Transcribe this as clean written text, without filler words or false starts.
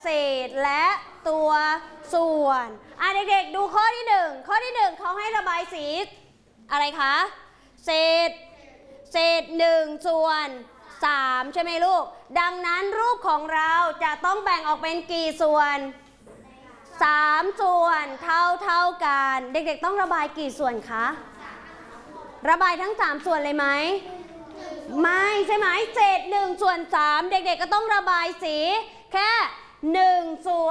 เศษและตัวส่วนเด็กๆดูข้อที่1เขาให้ระบายสีอะไรคะเศษ1ส่วน3ใช่ไหมลูกดังนั้นรูปของเราจะต้องแบ่งออกเป็นกี่ส่วน3ส่วนเท่ากันเด็กๆต้องระบายกี่ส่วนคะระบายทั้ง3ส่วนเลยไหมไม่ใช่ไหมเศษ1ส่วน3เด็กๆก็ต้องระบายสีแค่1ส่วน